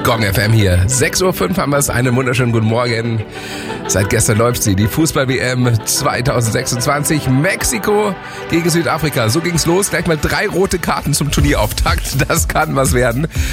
Gong FM hier. 6.05 Uhr haben wir es. Einen wunderschönen guten Morgen. Seit gestern läuft sie, die Fußball-WM 2026. Mexiko gegen Südafrika. So ging's los. Gleich mal 3 rote Karten zum Turnierauftakt. Das kann was werden.